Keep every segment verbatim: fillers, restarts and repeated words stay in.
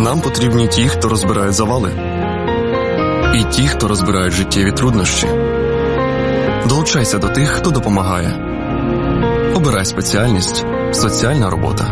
Нам потрібні ті, хто розбирають завали. І ті, хто розбирають життєві труднощі. Долучайся до тих, хто допомагає. Обирай спеціальність «Соціальна робота».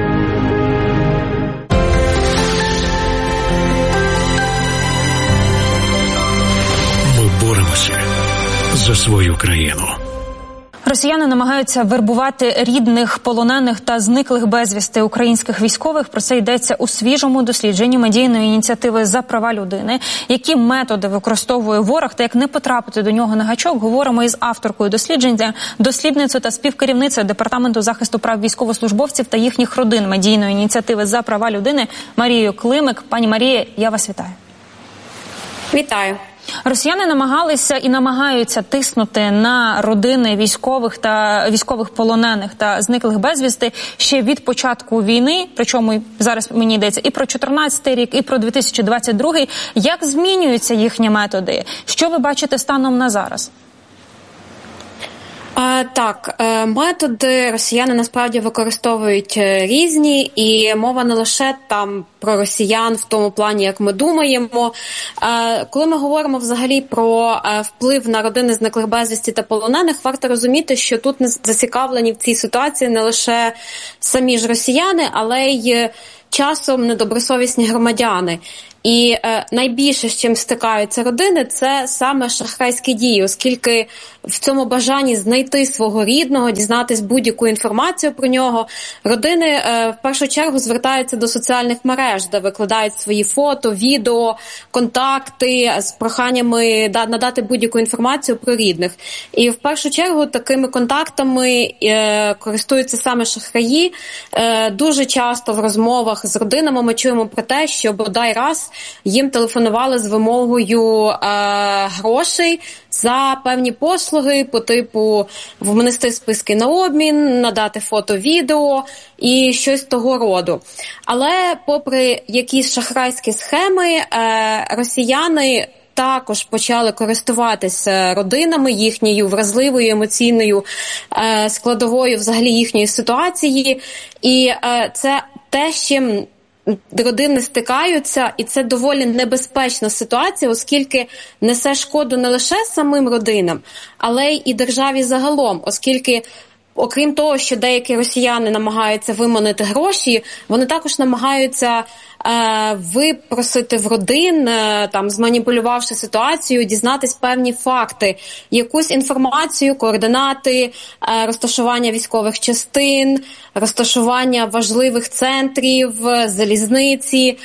Ми боремося за свою країну. Росіяни намагаються вербувати рідних, полонених та зниклих безвісти українських військових. Про це йдеться у свіжому дослідженні медійної ініціативи «За права людини». Які методи використовує ворог та як не потрапити до нього на гачок, говоримо із авторкою дослідження, дослідницею та співкерівницею Департаменту захисту прав військовослужбовців та їхніх родин медійної ініціативи «За права людини» Марією Климик. Пані Марія, я вас вітаю. Вітаю. Росіяни намагалися і намагаються тиснути на родини військових та військових полонених та зниклих безвісти ще від початку війни, причому зараз мені йдеться і про чотирнадцятий рік, і про дві тисячі двадцять другий. Як змінюються їхні методи? Що ви бачите станом на зараз? Так, методи росіяни насправді використовують різні, і мова не лише там про росіян в тому плані, як ми думаємо. Коли ми говоримо взагалі про вплив на родини зниклих безвісті та полонених, варто розуміти, що тут не зацікавлені в цій ситуації не лише самі ж росіяни, але й часом недобросовісні громадяни. І е, найбільше, з чим стикаються родини, це саме шахрайські дії, оскільки в цьому бажанні знайти свого рідного, дізнатись будь-яку інформацію про нього, родини е, в першу чергу звертаються до соціальних мереж, де викладають свої фото, відео, контакти з проханнями да, надати будь-яку інформацію про рідних. І в першу чергу такими контактами е, користуються саме шахраї. Е, дуже часто в розмовах з родинами ми чуємо про те, що бодай раз їм телефонували з вимогою е, грошей за певні послуги по типу внести списки на обмін, надати фото, відео і щось того роду. Але попри якісь шахрайські схеми, е, росіяни також почали користуватися родинами, їхньою вразливою, емоційною е, складовою взагалі їхньої ситуації. І е, це те, з чим родини стикаються, і це доволі небезпечна ситуація, оскільки несе шкоду не лише самим родинам, але й і державі загалом, оскільки окрім того, що деякі росіяни намагаються виманити гроші, вони також намагаються е, випросити в родин, е, там, зманіпулювавши ситуацію, дізнатись певні факти, якусь інформацію, координати, е, розташування військових частин, розташування важливих центрів, залізниці,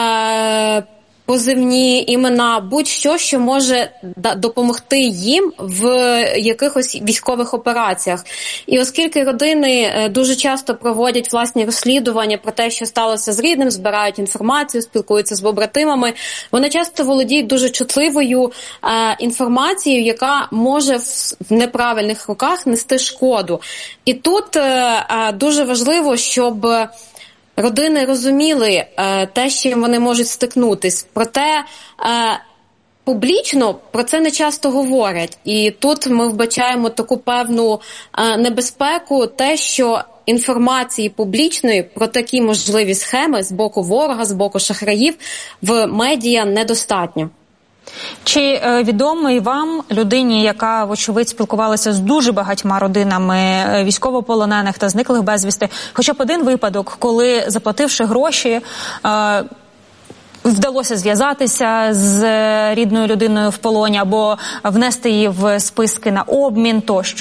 е, позивні імена, будь-що, що може допомогти їм в якихось військових операціях. І оскільки родини дуже часто проводять власні розслідування про те, що сталося з рідним, збирають інформацію, спілкуються з побратимами, вони часто володіють дуже чутливою е, інформацією, яка може в, в неправильних руках нести шкоду. І тут е, е, дуже важливо, щоб родини розуміли е, те, з чим вони можуть стикнутись. Проте е, публічно про це не часто говорять. І тут ми вбачаємо таку певну е, небезпеку, те, що інформації публічної про такі можливі схеми з боку ворога, з боку шахраїв в медіа недостатньо. Чи е, відомий вам, людині, яка, вочевидь, спілкувалася з дуже багатьма родинами військовополонених та зниклих безвісти, хоча б один випадок, коли, заплативши гроші, е, вдалося зв'язатися з рідною людиною в полоні або внести її в списки на обмін тощо?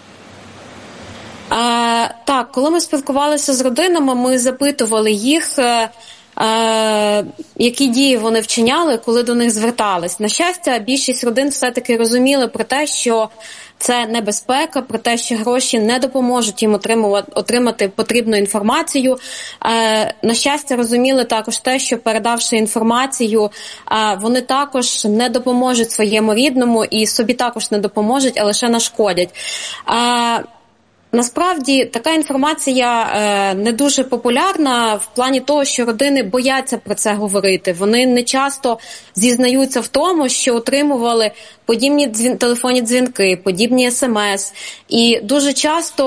Е, так, коли ми спілкувалися з родинами, ми запитували їх, е, Е, які дії вони вчиняли, коли до них звертались. На щастя, більшість родин все-таки розуміли про те, що це небезпека, про те, що гроші не допоможуть їм отримувати, отримати потрібну інформацію. Е, на щастя, розуміли також те, що передавши інформацію, е, вони також не допоможуть своєму рідному і собі також не допоможуть, а лише нашкодять. Е, Насправді, така інформація е, не дуже популярна в плані того, що родини бояться про це говорити. Вони не часто зізнаються в тому, що отримували подібні дзвін... телефонні дзвінки, подібні смс. І дуже часто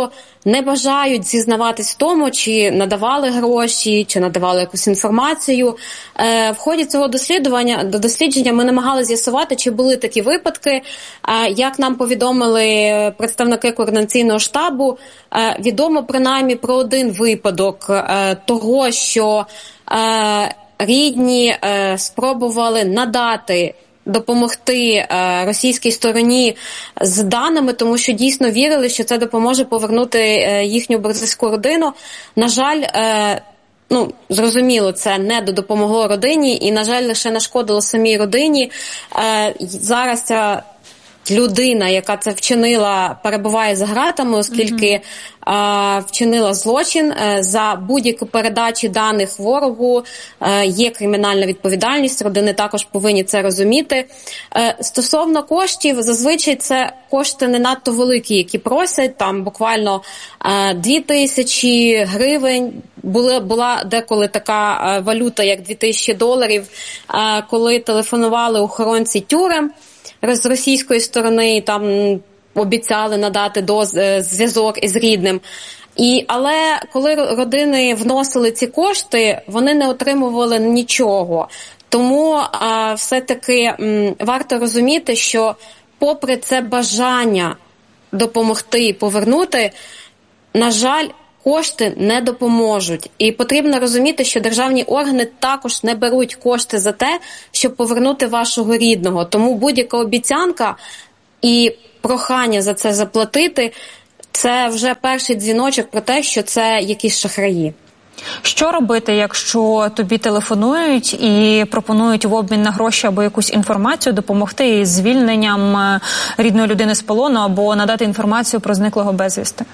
не бажають зізнаватись в тому, чи надавали гроші, чи надавали якусь інформацію. В ході цього дослідження, до дослідження ми намагалися з'ясувати, чи були такі випадки. Як нам повідомили представники координаційного штабу, відомо принаймні про один випадок того, що рідні спробували надати, допомогти російській стороні з даними, тому що дійсно вірили, що це допоможе повернути їхню близьку родину. На жаль, ну, зрозуміло, це не допомогло родині і, на жаль, лише нашкодило самій родині. Зараз ця людина, яка це вчинила, перебуває за ґратами, оскільки mm-hmm. вчинила злочин. За будь-яку передачу даних ворогу є кримінальна відповідальність, родини також повинні це розуміти. Стосовно коштів, зазвичай це кошти не надто великі, які просять, там буквально дві тисячі гривень. Була, була деколи така валюта, як дві тисячі доларів, коли телефонували охоронці тюрем з російської сторони, там обіцяли надати до, зв'язок із рідним. І, але коли родини вносили ці кошти, вони не отримували нічого. Тому а, все-таки м, варто розуміти, що попри це бажання допомогти і повернути, на жаль, кошти не допоможуть. І потрібно розуміти, що державні органи також не беруть кошти за те, щоб повернути вашого рідного. Тому будь-яка обіцянка і прохання за це заплатити – це вже перший дзвіночок про те, що це якісь шахраї. Що робити, якщо тобі телефонують і пропонують в обмін на гроші або якусь інформацію допомогти із звільненням рідної людини з полону або надати інформацію про зниклого безвісти?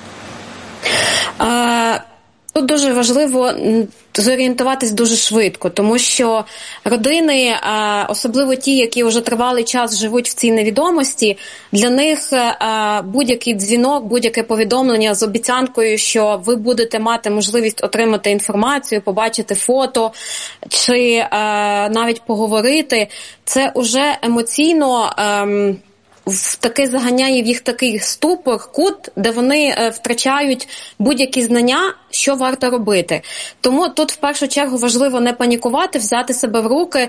Тут дуже важливо зорієнтуватись дуже швидко, тому що родини, особливо ті, які вже тривалий час живуть в цій невідомості, для них будь-який дзвінок, будь-яке повідомлення з обіцянкою, що ви будете мати можливість отримати інформацію, побачити фото чи навіть поговорити, це уже емоційно в таке заганяє в їх такий ступор, кут, де вони втрачають будь-які знання, що варто робити. Тому тут в першу чергу важливо не панікувати, взяти себе в руки,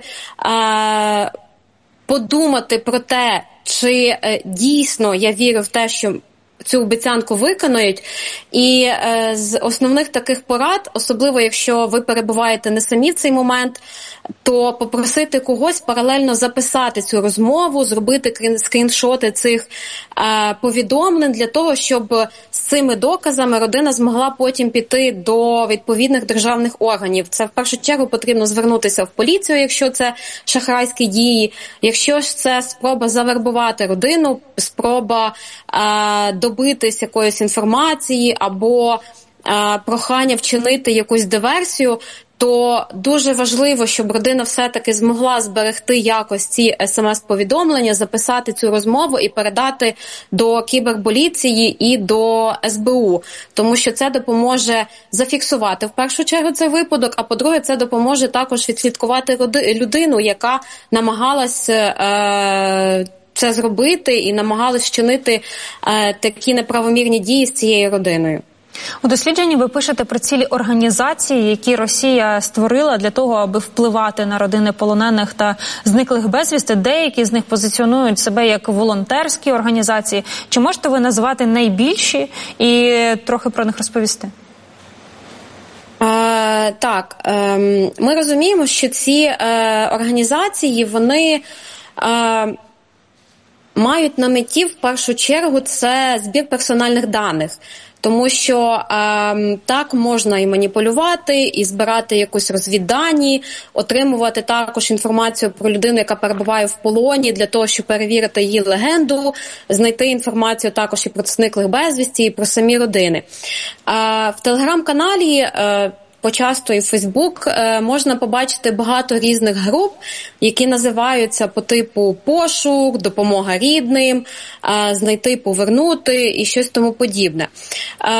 подумати про те, чи дійсно я вірю в те, що цю обіцянку виконають. І е, з основних таких порад, особливо якщо ви перебуваєте не самі в цей момент, то попросити когось паралельно записати цю розмову, зробити скріншоти цих е, повідомлень для того, щоб з цими доказами родина змогла потім піти до відповідних державних органів. Це в першу чергу потрібно звернутися в поліцію, якщо це шахрайські дії. Якщо ж це спроба завербувати родину, спроба е, добитись якоїсь інформації або е, прохання вчинити якусь диверсію, то дуже важливо, щоб родина все-таки змогла зберегти якось ці смс-повідомлення, записати цю розмову і передати до кіберполіції і до ес бе у. Тому що це допоможе зафіксувати в першу чергу цей випадок, а по-друге, це допоможе також відслідкувати людину, яка намагалась е- це зробити і намагалась вчинити е- такі неправомірні дії з цією родиною. У дослідженні ви пишете про цілі організації, які Росія створила для того, аби впливати на родини полонених та зниклих безвісти. Деякі з них позиціонують себе як волонтерські організації. Чи можете ви назвати найбільші і трохи про них розповісти? Е, так, е, ми розуміємо, що ці е, організації, вони е, мають на меті в першу чергу це збір персональних даних. Тому що е, так можна і маніпулювати, і збирати якусь розвіддані, отримувати також інформацію про людину, яка перебуває в полоні, для того, щоб перевірити її легенду, знайти інформацію також і про зниклих безвісті, і про самі родини. Е, в телеграм-каналі е, почасто і в Фейсбук можна побачити багато різних груп, які називаються по типу пошук, допомога рідним, знайти, повернути і щось тому подібне.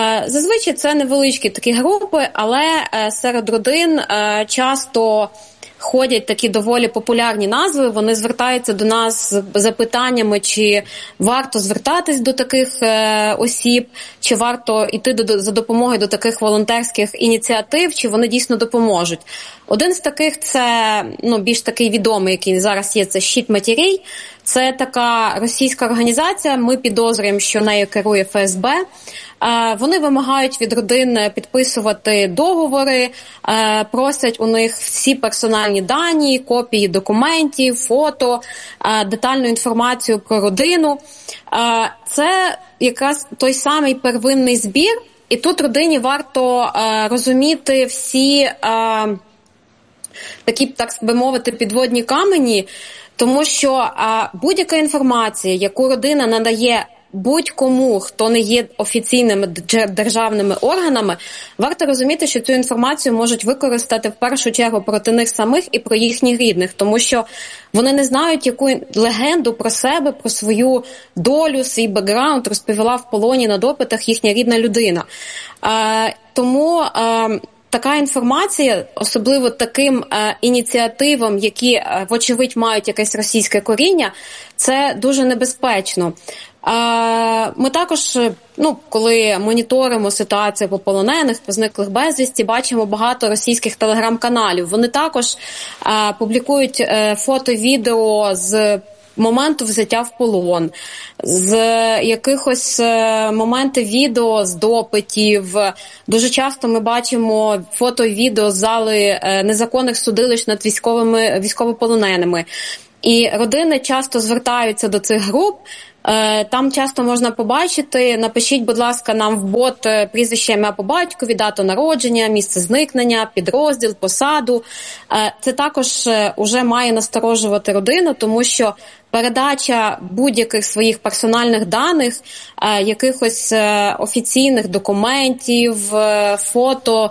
Зазвичай це невеличкі такі групи, але серед родин часто ходять такі доволі популярні назви, вони звертаються до нас з запитаннями, чи варто звертатись до таких е, осіб, чи варто йти до, за допомогою до таких волонтерських ініціатив, чи вони дійсно допоможуть. Один з таких, це ну, більш такий відомий, який зараз є, це «Щит матерей». Це така російська організація, ми підозрюємо, що нею керує Еф Ес Бе. Вони вимагають від родин підписувати договори, просять у них всі персональні дані, копії документів, фото, детальну інформацію про родину. Це якраз той самий первинний збір, і тут родині варто розуміти всі такі, так би мовити, підводні камені, тому що а, будь-яка інформація, яку родина надає будь-кому, хто не є офіційними державними органами, варто розуміти, що цю інформацію можуть використати в першу чергу проти них самих і про їхніх рідних, тому що вони не знають, яку легенду про себе, про свою долю, свій бекграунд розповіла в полоні на допитах їхня рідна людина. А, тому... А, Така інформація, особливо таким е, ініціативам, які, е, вочевидь, мають якесь російське коріння, це дуже небезпечно. Е, ми також, ну, коли моніторимо ситуацію по полонених, по зниклих безвісті, бачимо багато російських телеграм-каналів. Вони також е, публікують е, фото-відео з моменту взяття в полон, з якихось моментів відео, з допитів. Дуже часто ми бачимо фото і відео з зали незаконних судилищ над військовими, військовополоненими. І родини часто звертаються до цих груп. Там часто можна побачити, напишіть, будь ласка, нам в бот прізвище, ім'я по батькові, дату народження, місце зникнення, підрозділ, посаду. Це також уже має насторожувати родину, тому що передача будь-яких своїх персональних даних, якихось офіційних документів, фото,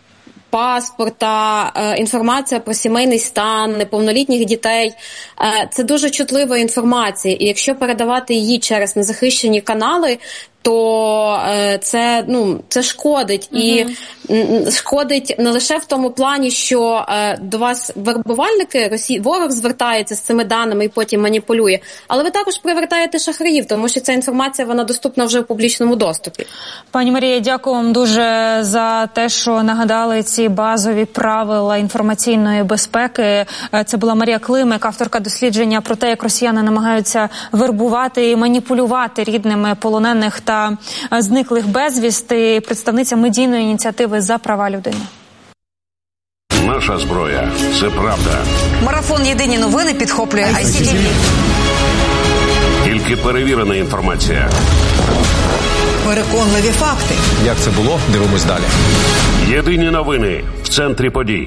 паспорта, інформація про сімейний стан, неповнолітніх дітей. Це дуже чутлива інформація. І якщо передавати її через незахищені канали, то це, ну, це шкодить. Mm-hmm. І шкодить не лише в тому плані, що до вас вербувальники, Росії, ворог звертається з цими даними і потім маніпулює, але ви також привертаєте шахраїв, тому що ця інформація, вона доступна вже в публічному доступі. Пані Марія, дякую вам дуже за те, що нагадали ці базові правила інформаційної безпеки. Це була Марія Климик, авторка дослідження про те, як росіяни намагаються вербувати і маніпулювати рідними полонених та зниклих безвісти, представниця медійної ініціативи «За права людини». Наша зброя – це правда. Марафон «Єдині новини» підхоплює ай сі ті ві. Тільки перевірена інформація. Переконливі факти. Як це було? Дивимось далі. Єдині новини в центрі подій.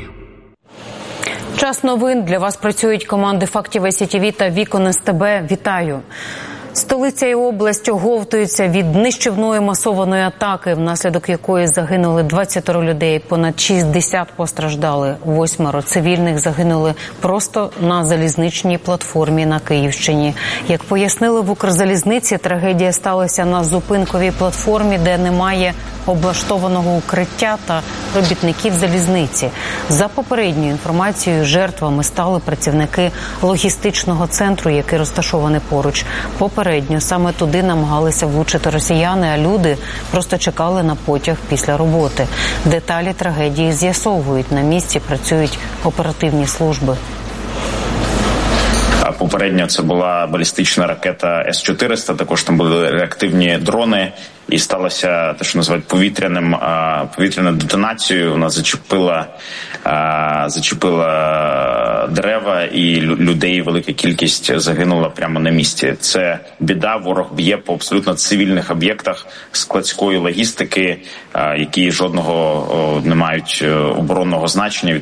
Час новин. Для вас працюють команди фактів ай сі ті ві та Вікон ес те бе. Вітаю. Столиця і область оговтуються від нищівної масованої атаки, внаслідок якої загинули двадцять людей, понад шістдесят постраждали, восьмеро цивільних загинули просто на залізничній платформі на Київщині. Як пояснили в Укрзалізниці, трагедія сталася на зупинковій платформі, де немає облаштованого укриття та робітників залізниці. За попередньою інформацією, жертвами стали працівники логістичного центру, який розташований поруч. Попередньо саме туди намагалися влучити росіяни, а люди просто чекали на потяг після роботи. Деталі трагедії з'ясовують. На місці працюють оперативні служби. Попередньо це була балістична ракета Ес чотириста, також там були реактивні дрони, і сталося те, що називають повітряним, повітряною детонацією. Вона зачепила, зачепила дерева, і людей велика кількість загинула прямо на місці. Це біда, ворог б'є по абсолютно цивільних об'єктах складської логістики, які жодного не мають оборонного значення.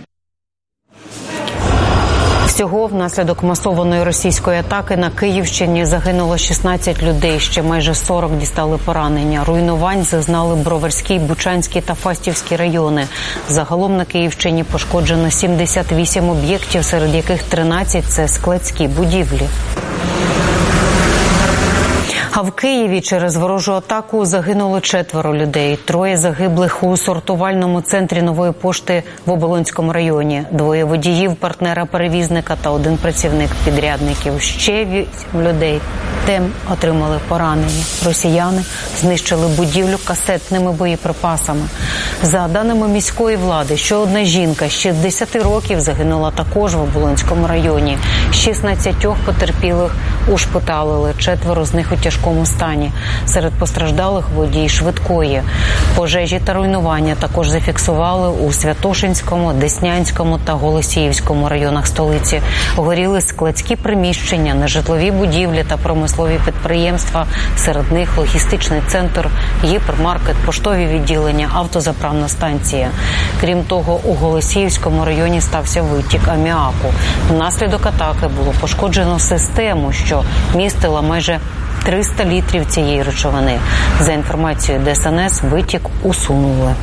Всього внаслідок масованої російської атаки на Київщині загинуло шістнадцять людей, ще майже сорок дістали поранення. Руйнувань зазнали Броварський, Бучанський та Фастівський райони. Загалом на Київщині пошкоджено сімдесят вісім об'єктів, серед яких тринадцять – це складські будівлі. А в Києві через ворожу атаку загинуло четверо людей. Троє загиблих у сортувальному центрі Нової пошти в Оболонському районі. Двоє водіїв, партнера-перевізника та один працівник підрядників. Ще вісім людей тем отримали поранені. Росіяни знищили будівлю касетними боєприпасами. За даними міської влади, ще одна жінка з шістдесят років загинула також в Оболонському районі. шістнадцятьох потерпілих ушпиталили, четверо з них у тяжкому стані. Серед постраждалих водій швидкої. Пожежі та руйнування також зафіксували у Святошинському, Деснянському та Голосіївському районах столиці. Горіли складські приміщення, нежитлові будівлі та промислові підприємства. Серед них логістичний центр, гіпермаркет, поштові відділення, автозаправна станція. Крім того, у Голосіївському районі стався витік аміаку. Внаслідок атаки було пошкоджено систему, що містила майже триста літрів цієї речовини. За інформацією Де Ес Ен Ес, витік усунули.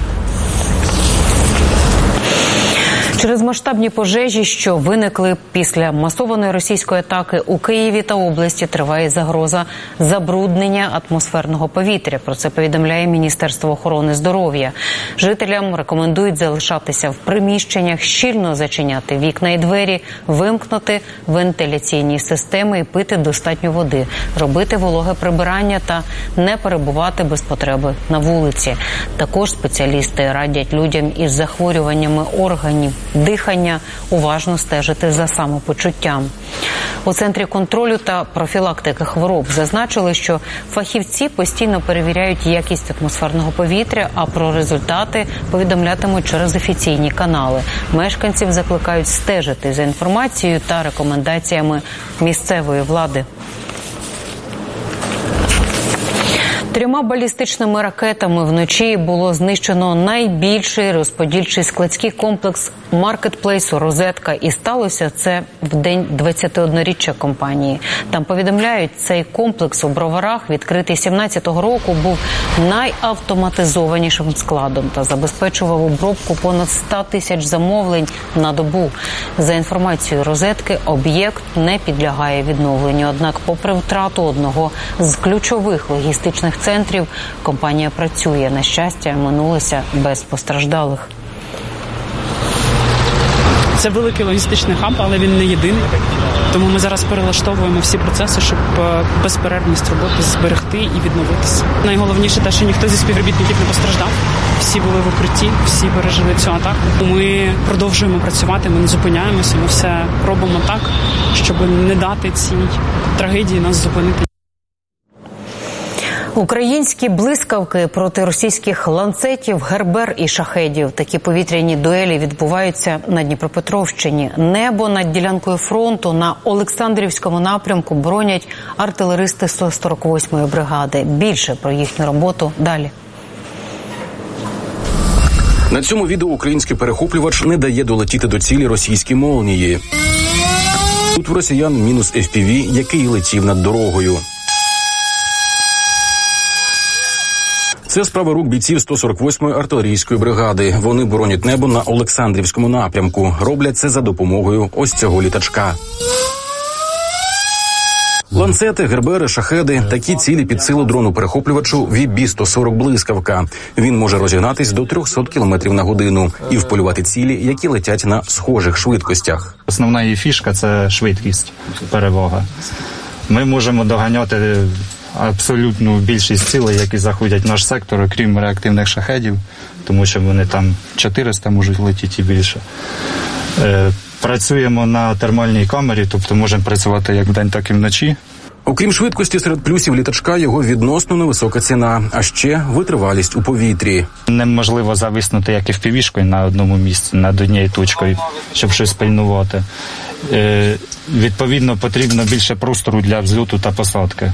Через масштабні пожежі, що виникли після масованої російської атаки у Києві та області, триває загроза забруднення атмосферного повітря. Про це повідомляє Міністерство охорони здоров'я. Жителям рекомендують залишатися в приміщеннях, щільно зачиняти вікна і двері, вимкнути вентиляційні системи і пити достатньо води, робити вологе прибирання та не перебувати без потреби на вулиці. Також спеціалісти радять людям із захворюваннями органів дихання уважно стежити за самопочуттям. У Центрі контролю та профілактики хвороб зазначили, що фахівці постійно перевіряють якість атмосферного повітря, а про результати повідомлятимуть через офіційні канали. Мешканців закликають стежити за інформацією та рекомендаціями місцевої влади. Трьома балістичними ракетами вночі було знищено найбільший розподільчий складський комплекс маркетплейсу «Розетка». І сталося це в день двадцятиодноріччя компанії. Там повідомляють, цей комплекс у Броварах, відкритий сімнадцятого року, був найавтоматизованішим складом та забезпечував обробку понад ста тисяч замовлень на добу. За інформацією «Розетки», об'єкт не підлягає відновленню. Однак, попри втрату одного з ключових логістичних центрів, компанія працює. На щастя, минулося без постраждалих. Це великий логістичний хаб, але він не єдиний. Тому ми зараз перелаштовуємо всі процеси, щоб безперервність роботи зберегти і відновитися. Найголовніше те, що ніхто зі співробітників не постраждав. Всі були в укритті, всі пережили цю атаку. Ми продовжуємо працювати, ми не зупиняємося, ми все робимо так, щоб не дати цій трагедії нас зупинити. Українські блискавки проти російських ланцетів, гербер і шахедів. Такі повітряні дуелі відбуваються на Дніпропетровщині. Небо над ділянкою фронту на Олександрівському напрямку боронять артилеристи сто сорок восьмої бригади. Більше про їхню роботу далі. На цьому відео український перехоплювач не дає долетіти до цілі російській молнії. Тут в росіян мінус еф пі ві, який летів над дорогою. Це справа рук бійців сто сорок восьмої артилерійської бригади. Вони боронять небо на Олександрівському напрямку. Роблять це за допомогою ось цього літачка. Ланцети, гербери, шахеди – такі цілі під силу дрону-перехоплювачу ві бі сто сорок «Блискавка». Він може розігнатись до триста кілометрів на годину і вполювати цілі, які летять на схожих швидкостях. Основна її фішка – це швидкість, перевага. Ми можемо доганяти абсолютну більшість цілей, які заходять в наш сектор, крім реактивних шахедів, тому що вони там чотириста можуть летіти і більше. Е, працюємо на термальній камері, тобто можемо працювати як вдень, так і вночі. Окрім швидкості, серед плюсів літачка його відносно невисока ціна, а ще витривалість у повітрі. Неможливо зависнути як і впівішкою на одному місці, над однією точкою, щоб щось пильнувати. Е, відповідно, потрібно більше простору для взльоту та посадки.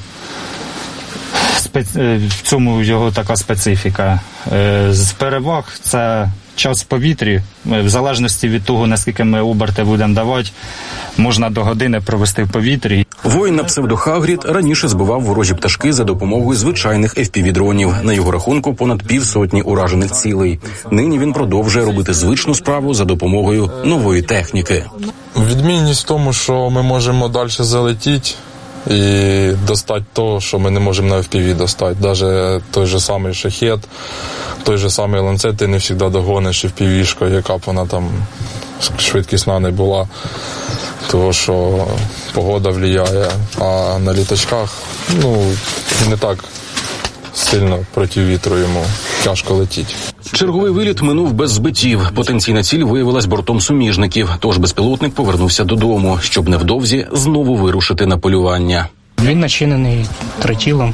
В цьому його така специфіка. З переваг це час в повітрі. В залежності від того, наскільки ми оберти будемо давати, можна до години провести в повітрі. Воїн на псевдохагрід раніше збивав ворожі пташки за допомогою звичайних еф пі ві-дронів. На його рахунку понад півсотні уражених цілей. Нині він продовжує робити звичну справу за допомогою нової техніки. Відмінність в тому, що ми можемо далі залетіти і достати то, що ми не можемо на еф пі ві достати. Навіть той же самий шахет, той же самий ланцет ти не завжди догониш еф пі ві-шкою, яка б вона там швидкісна не була, тому що погода впливає. А на літачках, ну, не так сильно проти вітру йому тяжко летіти. Черговий виліт минув без збиттів. Потенційна ціль виявилась бортом суміжників, тож безпілотник повернувся додому, щоб невдовзі знову вирушити на полювання. Він начинений тротилом.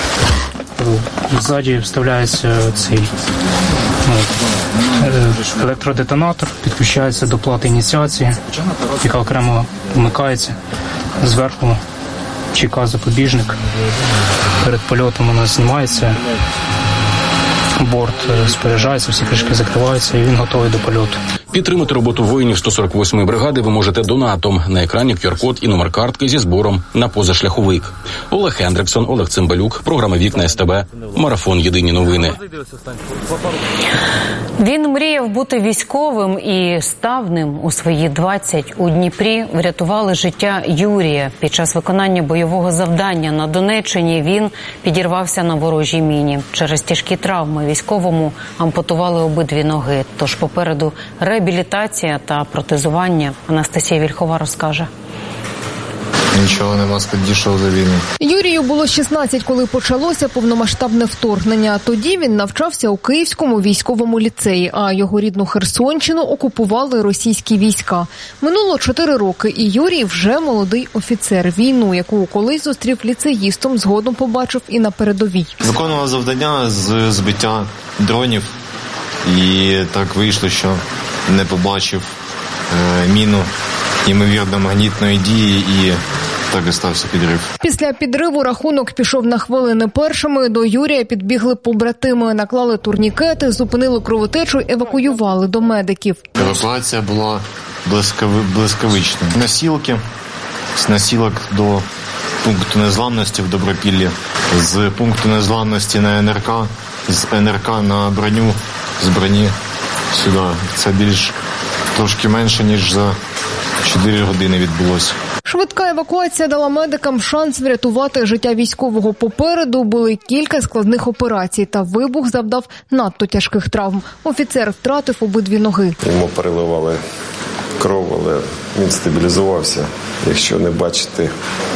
Ззаді вставляється цей ну, електродетонатор, підключається до плати ініціації, яка окремо вмикається. Зверху чека запобіжник. Перед польотом вона знімається. Борт споряджається, всі кришки закриваються і він готовий до польоту. Підтримати роботу воїнів сто сорок восьмої бригади ви можете донатом. На екрані ку ар код і номер картки зі збором на позашляховик. Олег Хендриксон, Олег Цимбалюк, програма «Вікна ес те бе», марафон «Єдині новини». Він мріяв бути військовим і став ним у свої двадцять. У Дніпрі врятували життя Юрія. Під час виконання бойового завдання на Донеччині він підірвався на ворожій міні. Через тяжкі травми військовому ампутували обидві ноги. Тож попереду реабілітація та протезування. Анастасія Вільхова розкаже. Нічого нема складнішого за війну. Юрію було шістнадцять, коли почалося повномасштабне вторгнення. Тоді він навчався у Київському військовому ліцеї, а його рідну Херсонщину окупували російські війська. Минуло чотири роки, і Юрій вже молодий офіцер. Війну, яку колись зустрів ліцеїстом, згодом побачив і на передовій. Виконував завдання з збиття дронів, і так вийшло, що не побачив е, міну ймовірно магнітної дії, і так і стався підрив. Після підриву рахунок пішов на хвилини першими. До Юрія підбігли побратими, наклали турнікети, зупинили кровотечу, евакуювали до медиків. Евакуація була блискави, блискавична. Насілки, з насілок до пункту незламності в Добропіллі, з пункту незламності на ен ер ка, з ен ер ка на броню, з броні сюди. Це більш трошки менше, ніж за чотири години відбулося. Швидка евакуація дала медикам шанс врятувати життя військового. Попереду були кілька складних операцій, та вибух завдав надто тяжких травм. Офіцер втратив обидві ноги. Йому переливали кров, але він стабілізувався. Якщо не бачити,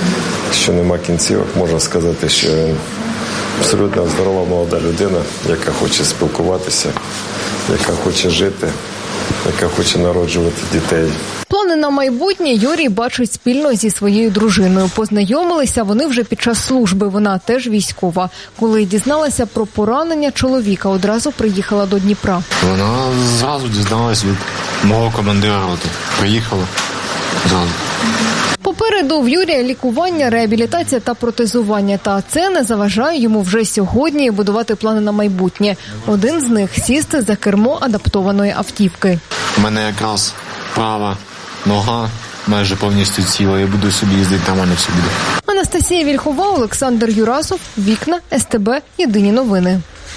що нема кінцівок, можна сказати, що він абсолютно здорова молода людина, яка хоче спілкуватися, яка хоче жити, яка хоче народжувати дітей. Плани на майбутнє Юрій бачить спільно зі своєю дружиною. Познайомилися вони вже під час служби, вона теж військова. Коли дізналася про поранення чоловіка, одразу приїхала до Дніпра. Вона зразу дізналась від мого командира роти. Приїхала зразу. Попереду в Юрія лікування, реабілітація та протезування. Та це не заважає йому вже сьогодні будувати плани на майбутнє. Один з них – сісти за кермо адаптованої автівки. У мене якраз права нога майже повністю ціла. Я буду собі їздити, там мене все буде. Анастасія Вільхова, Олександр Юрасов, Вікна, ес те бе, Єдині новини.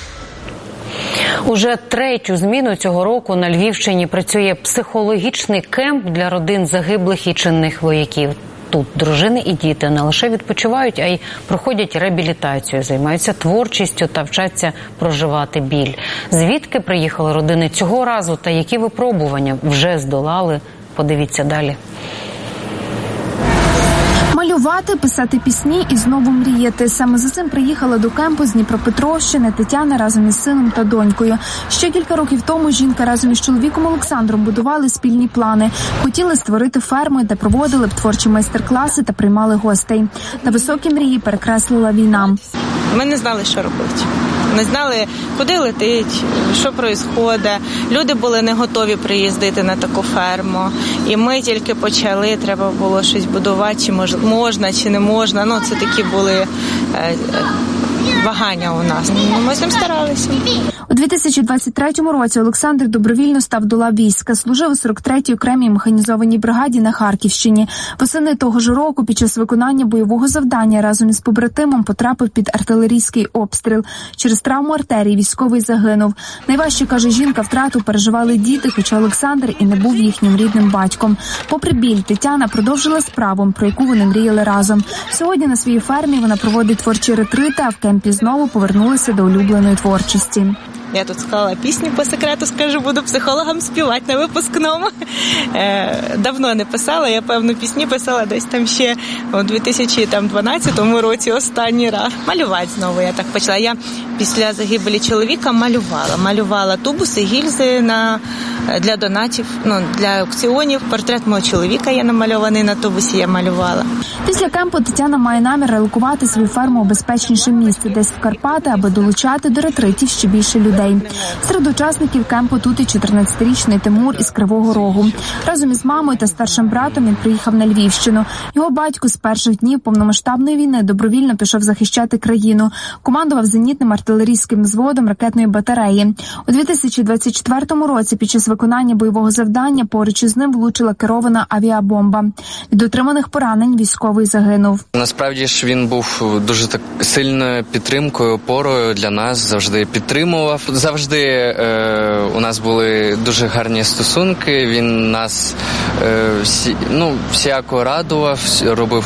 Уже третю зміну цього року на Львівщині працює психологічний кемп для родин загиблих і чинних вояків. Тут дружини і діти не лише відпочивають, а й проходять реабілітацію, займаються творчістю та вчаться проживати біль. Звідки приїхали родини цього разу та які випробування вже здолали? Подивіться далі. Малювати, писати пісні і знову мріяти. Саме за цим приїхала до кемпу з Дніпропетровщини Тетяна разом із сином та донькою. Ще кілька років тому жінка разом із чоловіком Олександром будували спільні плани. Хотіли створити ферму, де проводили б творчі майстер-класи та приймали гостей. Та високі мрії перекреслила війна. Ми не знали, що робити. Не знали, куди летить, що відбувається. Люди були не готові приїздити на таку ферму. І ми тільки почали, треба було щось будувати, чи можна, чи не можна. Ну, це такі були е, вагання у нас. Ми з ним старалися. У дві тисячі двадцять третьому році Олександр добровільно став до лав війська, служив у сорок третій окремій механізованій бригаді на Харківщині. Восени того ж року під час виконання бойового завдання разом із побратимом потрапив під артилерійський обстріл. Через травму артерії військовий загинув. Найважче, каже жінка, втрату переживали діти, хоча Олександр і не був їхнім рідним батьком. Попри біль, Тетяна продовжила справу, про яку вони мріяли разом. Сьогодні на своїй фермі вона проводить творчі ретрити, а в кемпі знову повернулася до улюбленої творчості. Я тут склала пісню, по секрету скажу, буду психологам співати на випускному. Давно не писала, я певно пісні писала десь там ще у дві тисячі дванадцятому році останній раз. Малювати знову я так почала. Я після загибелі чоловіка малювала. Малювала тубуси, гільзи на, для донатів, ну, для аукціонів. Портрет мого чоловіка є намальований на тубусі, я малювала. Після кемпу Тетяна має намір релокувати свою ферму у безпечніше місце, десь в Карпати, аби долучати до ретритів ще більше людей. Серед учасників кемпу тут і чотирнадцятирічний Тимур із Кривого Рогу. Разом із мамою та старшим братом він приїхав на Львівщину. Його батько з перших днів повномасштабної війни добровільно пішов захищати країну. Командував зенітним артилерійським взводом ракетної батареї. У дві тисячі двадцять четвертому році під час виконання бойового завдання поруч із ним влучила керована авіабомба. Від отриманих поранень військовий загинув. Насправді ж він був дуже так сильною підтримкою, опорою для нас, завжди підтримував. Завжди е, у нас були дуже гарні стосунки, він нас е, всі, ну, всяко радував, робив,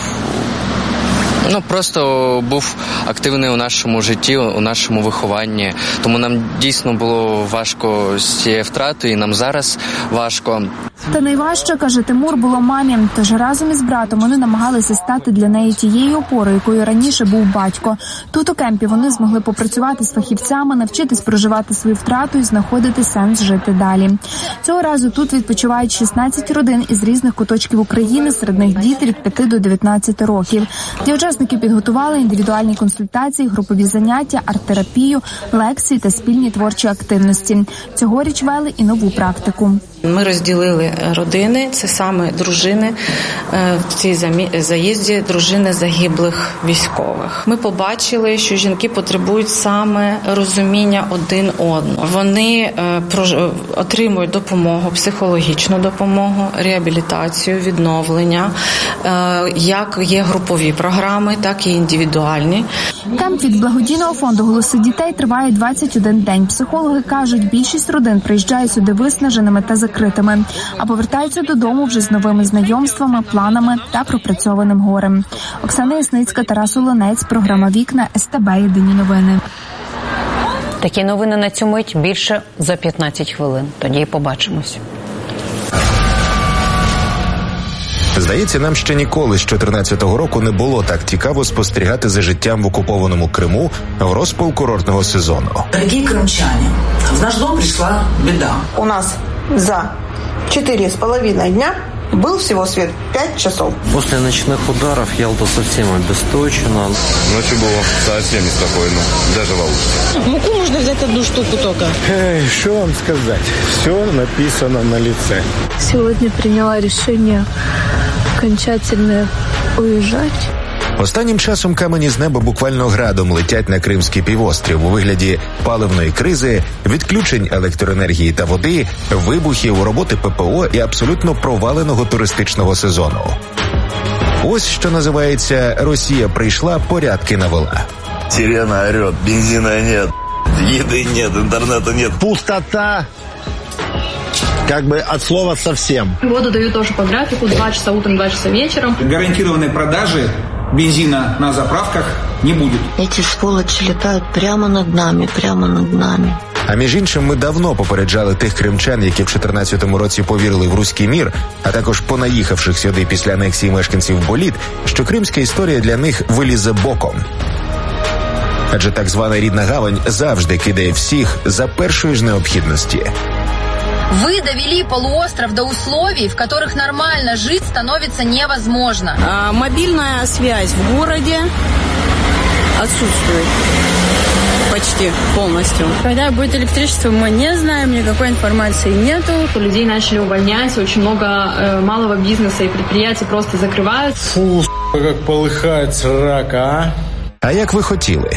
ну, просто був активний у нашому житті, у нашому вихованні. Тому нам дійсно було важко з цією втратою, і нам зараз важко. Та найважче, каже Тимур, було мамі. Тож разом із братом вони намагалися стати для неї тією опорою, якою раніше був батько. Тут у кемпі вони змогли попрацювати з фахівцями, навчитись проживати свою втрату і знаходити сенс жити далі. Цього разу тут відпочивають шістнадцять родин із різних куточків України, серед них діти від п'яти до дев'ятнадцяти років. Для учасників підготували індивідуальні консультації, групові заняття, арт-терапію, лекції та спільні творчі активності. Цьогоріч вели і нову практику. Ми розділили родини, це саме дружини в цій заїзді, дружини загиблих військових. Ми побачили, що жінки потребують саме розуміння один одного. Вони отримують допомогу, психологічну допомогу, реабілітацію, відновлення, як є групові програми, так і індивідуальні. Кемп від благодійного фонду «Голоси дітей» триває двадцять один день. Психологи кажуть, більшість родин приїжджають сюди виснаженими та закритими, а повертаються додому вже з новими знайомствами, планами та пропрацьованим горем. Оксана Ясницька, Тарас Олонець, програма «Вікна», ес те бе, Єдині новини. Такі новини на цю мить більше за п'ятнадцять хвилин. Тоді побачимось. Здається, нам ще ніколи з чотирнадцятого року не було так цікаво спостерігати за життям в окупованому Криму в розпал курортного сезону. Дорогі кримчані, в наш дом прийшла біда. У нас за четыре с половиной дня был всего свет пять часов. После ночных ударов Ялта совсем обесточена. Ночью было совсем неспокойно, даже в августе. Муку можно взять одну штуку только. Эй, что вам сказать? Все написано на лице. Сегодня приняла решение окончательно уезжать. Останнім часом камені з неба буквально градом летять на Кримський півострів у вигляді паливної кризи, відключень електроенергії та води, вибухів, роботи пе пе о і абсолютно проваленого туристичного сезону. Ось що називається «Росія прийшла, порядки навела». Сирена орет, бензина нет, еды нет, интернета нет. Пустота. Как бы от слова совсем. Воду дают тоже по графику, два часа утром, два часа вечером. Гарантированной продажи бензина на заправках не будет. Эти сволочи летают прямо над нами, прямо над нами. А між іншим, ми давно попереджали тих кримчан, які в чотирнадцятому році повірили в руський мір, а також понаїхавших сюди після анексії мешканців Боліт, що кримська історія для них вилізе боком. Адже так звана рідна гавань завжди кидає всіх за першої ж необхідності. Вы довели полуостров до условий, в которых нормально жить становится невозможно. А, мобильная связь в городе отсутствует почти полностью. Когда будет электричество, мы не знаем, никакой информации нету. Людей начали увольнять, очень много э, малого бизнеса и предприятий просто закрывают. Фу, как полыхает срака, а? А як ви хотіли?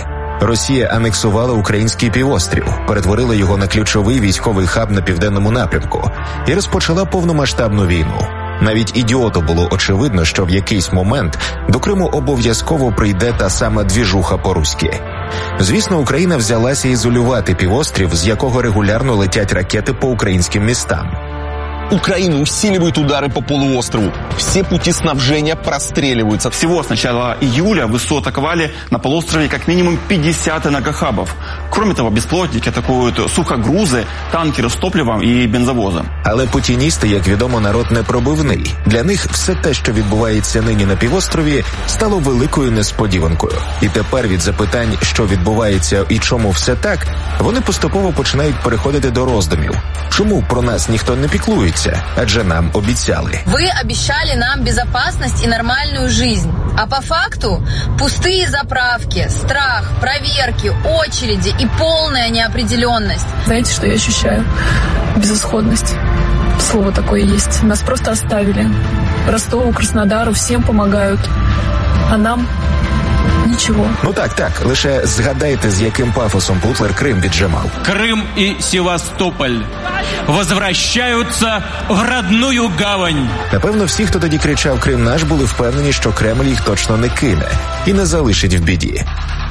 Росія анексувала український півострів, перетворила його на ключовий військовий хаб на південному напрямку і розпочала повномасштабну війну. Навіть ідіоту було очевидно, що в якийсь момент до Криму обов'язково прийде та сама двіжуха по-руськи. Звісно, Україна взялася ізолювати півострів, з якого регулярно летять ракети по українським містам. Украина усиливает удары по полуострову. Все пути снабжения простреливаются. Всего с начала июля ВСУ атаковали на полуострове как минимум пятьдесят энергохабов. Кроме того, беспилотники атакують сухогрузи, танкери з топливом і бензовозом. Але путіністи, як відомо, народ непробивний. Для них все те, що відбувається нині на півострові, стало великою несподіванкою. І тепер від запитань, що відбувається і чому все так, вони поступово починають переходити до роздумів. Чому про нас ніхто не піклується? Адже нам обіцяли. Вы обещали нам безопасность и нормальную жизнь. А по факту пустые заправки, страх, проверки, очереди и полная неопределенность. Знаете, что я ощущаю? Безысходность. Слово такое есть. Нас просто оставили. Ростову, Краснодару всем помогают. А нам нічого. Ну так, так. Лише згадайте, з яким пафосом Путлер Крим віджимав. Крим і Севастополь возвращаються в родную гавань. Напевно, всі, хто тоді кричав «Крим наш», були впевнені, що Кремль їх точно не кине і не залишить в біді.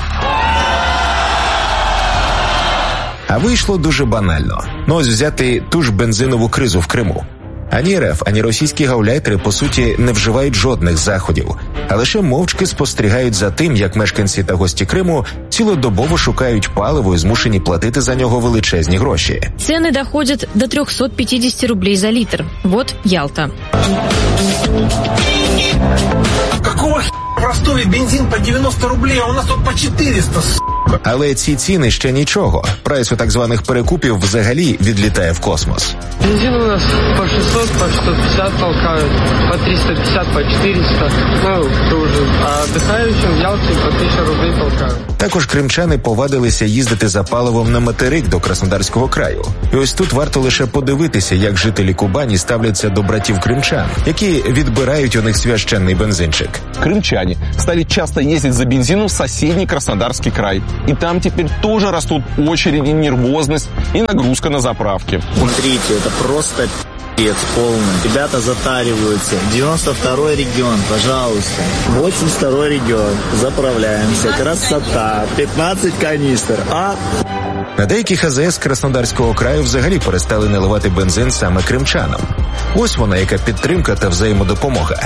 А вийшло дуже банально. Ну ось взяти ту ж бензинову кризу в Криму. Ані РФ, ані російські гауляйтери, по суті, не вживають жодних заходів, а лише мовчки спостерігають за тим, як мешканці та гості Криму цілодобово шукають паливо і змушені платити за нього величезні гроші. Ціни доходять до триста п'ятдесят рублей за літр. Вот Ялта. Какого х**? В Ростове бензин по девяносто рублей, а у нас тут по четыреста, с***. Але ці ціни ще нічого. Прайс у так званих перекупів взагалі відлітає в космос. Бензин у нас по шестьсот, по шестьсот пятьдесят толкают, по триста пятьдесят, по четыреста, ну, тоже. А отдыхающим в Ялте по тысяче рублей толкают. Також кримчани повадилися їздити за паливом на материк до Краснодарського краю. І ось тут варто лише подивитися, як жителі Кубані ставляться до братів кримчан, які відбирають у них священний бензинчик. Крымчане стали часто ездить за бензином в соседний Краснодарский край. И там теперь тоже растут очереди, нервозность и нагрузка на заправке. Смотрите, это просто пи***ц полный. Ребята затариваются. девяносто второй регион, пожалуйста. восемьдесят второй регион. Заправляемся. Красота. пятнадцать канистр. А... На деяких АЗС Краснодарського краю взагалі перестали наливати бензин саме кримчанам. Ось вона, яка підтримка та взаємодопомога.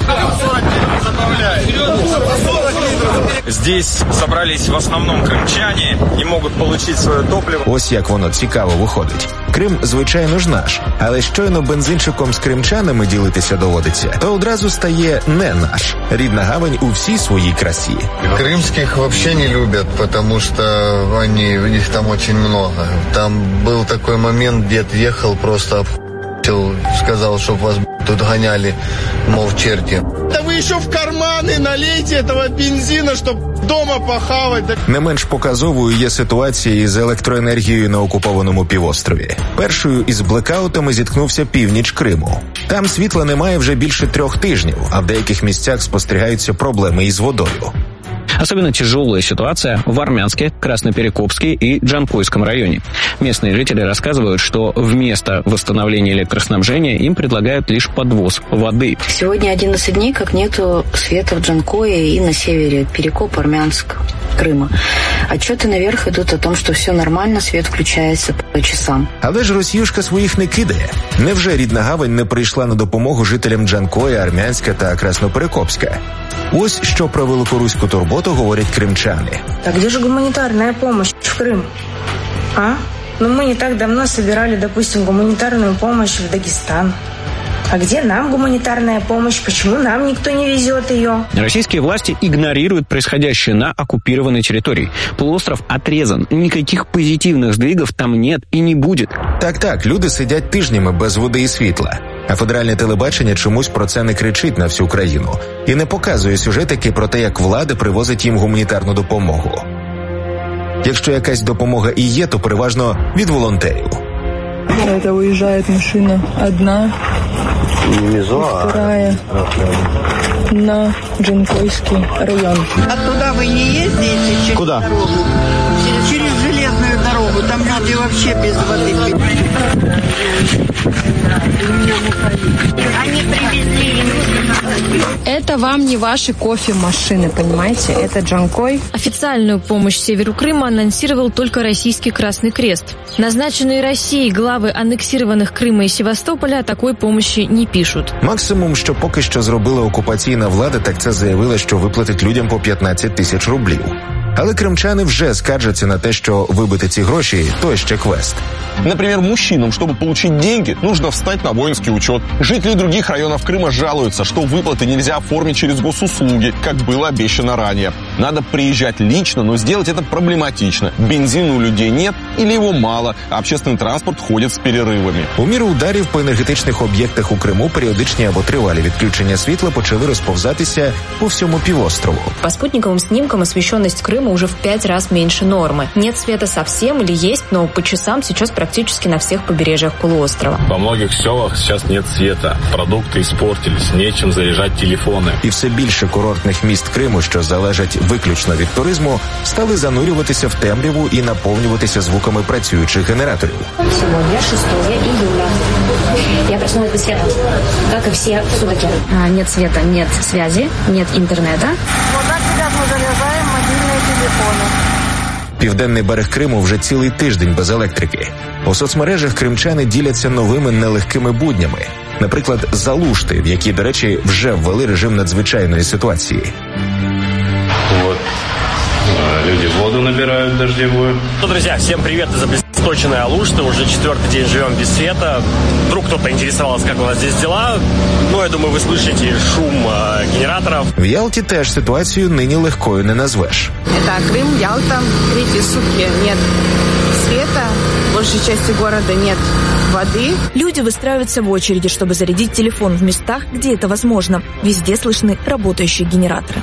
Здесь собрались в основном крымчане и могут получить свое топливо. Ось як воно цікаво виходить. Крим, звичайно ж, наш, але щойно бензинчиком з кримчанами ділитися доводиться, то одразу стає не наш. Рідна гавань у всій своїй красі. Крымских вообще не любят, потому что они, их там очень много. Там был такой момент, дед ехал, просто обхуел, сказал, чтобы вас тут гоняли, мол, черти. Да вы еще в карманы налейте этого бензина, чтобы дома похавать. Не менш показовою є ситуація із електроенергією на окупованому півострові. Першою із блекаутами зіткнувся північ Криму. Там світла немає вже більше трьох тижнів, а в деяких місцях спостерігаються проблеми із водою. Особенно тяжелая ситуация в Армянске, Красноперекопске и Джанкойском районе. Местные жители рассказывают, что вместо восстановления электроснабжения им предлагают лишь подвоз воды. Сегодня одиннадцать дней, как нету света в Джанкое и на севере, Перекоп, Армянск, Крыма. Отчеты наверх идут о том, что все нормально, свет включается по часам. Але ж Росіюшка своїх не кидає. Невже рідна гавань не прийшла на допомогу жителям Джанкоя, Армянська та Красноперекопська? Ось що про великоруську турботу говорять кримчани. Так где же гуманитарная помощь в Крым? А? Ну мы не так давно собирали, допустим, гуманитарную помощь в Дагестан. А где нам гуманитарная помощь? Почему нам никто не везет ее? Российские власти игнорируют происходящее на оккупированной территории. Полуостров отрезан. Никаких позитивных сдвигов там нет и не будет. Так-так, люди сидять тижнями без води і світла. А федеральне телебачення чомусь про це не кричить на всю країну. І не показує сюжетики про те, як влада привозить їм гуманітарну допомогу. Якщо якась допомога і є, то переважно від волонтерів. Это уезжает машина одна, вторая. на Джанкойский район. А туда вы не ездите через Куда? дорогу? Через, через железную дорогу. Там люди вообще без воды. Они привезли. Это вам не ваши кофемашины, понимаете? Это Джанкой. Официальную помощь северу Крыма анонсировал только российский Красный Крест. Назначенные Россией главы аннексированных Крыма и Севастополя о такой помощи не пишут. Максимум, що поки що зробила окупаційна влада, так це заявила, що виплатить людям по п'ятнадцять тисяч рублів. Але кримчани вже скаржаться на те, що вибити ці гроші – то ще квест. Например, мужчинам, чтобы получить деньги, нужно встать на воинский учет. Жители других районов Крыма жалуются, что выплаты нельзя оформить через госуслуги, как было обещано ранее. Надо приезжать лично, но сделать это проблематично. Бензина у людей нет или его мало, а общественный транспорт ходит с перерывами. У міру ударів по енергетичних об'єктах у Криму періодичні або тривалі відключення світла почали розповзатися по всьому півострову. По спутниковым снимкам освещенность Крыма уже в пять раз меньше нормы. Нет света совсем или есть, но по часам сейчас практически на всех побережьях полуострова. Во многих селах сейчас нет света. Продукты испортились, нечем заряжать телефоны. І все більше курортних міст Криму, що залежать виключно від туризму, стали занурюватися в темряву і наповнюватися звуками працюючих генераторів. Сегодня шестого июля. Я проснулась без света, как и все сутки. Нет света, нет связи, нет интернета. Вот так сейчас мы заряжаем мобильные телефоны. Південний берег Криму вже цілий тиждень без електрики. У соцмережах кримчани діляться новими нелегкими буднями. Наприклад, Залушти, в якій, до речі, вже ввели режим надзвичайної ситуації. Вот. Люди воду набирают дождевую. Ну, друзья, всем привет из обесточенной Алушты. Уже четвертый день живем без света. Вдруг кто-то интересовался, как у нас здесь дела. Ну, я думаю, вы слышите шум э, генераторов. В Ялті теж ситуацію нині легкою не назвеш. Это Крым, Ялта. Третьи сутки нет света. В большей части города нет воды. Люди выстраиваются в очереди, чтобы зарядить телефон в местах, где это возможно. Везде слышны работающие генераторы.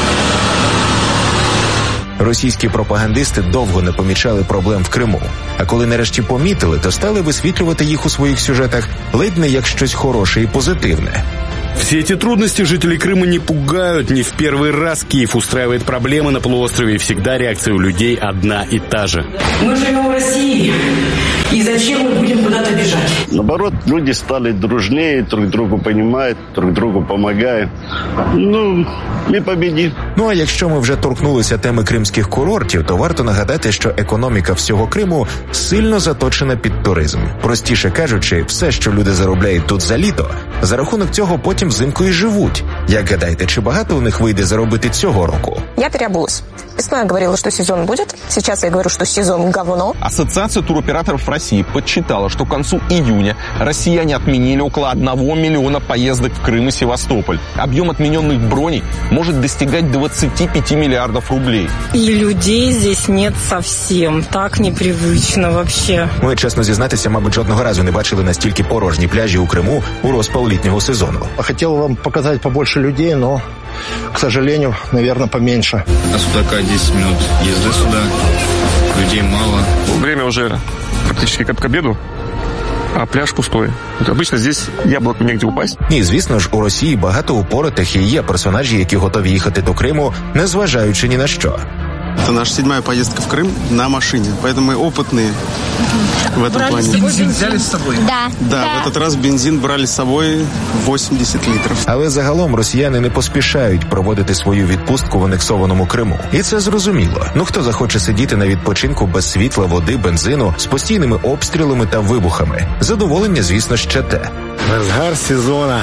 Російські пропагандисти довго не помічали проблем в Криму. А коли нарешті помітили, то стали висвітлювати їх у своїх сюжетах ледь не як щось хороше і позитивне. Все эти трудности жителей Крыма не пугают. Не в первый раз Киев устраивает проблемы на полуострове, и всегда реакция у людей одна и та же. Мы живем в России. И зачем мы будем куда-то бежать? Наоборот, люди стали дружнее, друг другу понимают, друг другу помогают. Ну, ми победим. Ну а якщо ми вже торкнулися теми кримських курортів, то варто нагадати, що економіка всього Криму сильно заточена під туризм. Простіше кажучи, все, що люди заробляють тут за літо, за рахунок цього потім взимку і живуть. Як гадаєте, чи багато у них вийде заробити цього року? Я переобулась. Весной я говорила, что сезон будет. Сейчас я говорю, что сезон говно. Ассоциация туроператоров России подсчитала, что к концу июня россияне отменили около одного миллиона поездок в Крым и Севастополь. Объем отмененных броней может достигать двадцати пяти миллиардов рублей. И людей здесь нет совсем. Так непривычно вообще. Ми, чесно зізнатися, мабуть, жодного разу не бачили настільки порожні пляжі у Криму у розпал літнього сезону. Хотел вам показать побольше людей, но, к сожалению, наверное, поменьше. А Судака десять минут езды сюда, людей мало. Время уже практически как к обеду, а пляж пустой. Вот обычно здесь яблоку негде упасть. Ні, звісно ж, у Росії багато упоротих і є персонажі, які готові їхати до Криму, незважаючи ні на що. Это наша седьмая поездка в Крым на машине, поэтому мы опытные в этом брали плане. С собой бензин взяли с собой? Да. Да, да, в этот раз бензин брали с собой восемьдесят литров. Але загалом росіяни не поспішають проводити свою відпустку в анексованому Криму. І це зрозуміло. Ну хто захоче сидіти на відпочинку без світла, води, бензину, з постійними обстрілами та вибухами? Задоволення, звісно, ще те. Разгар сезона.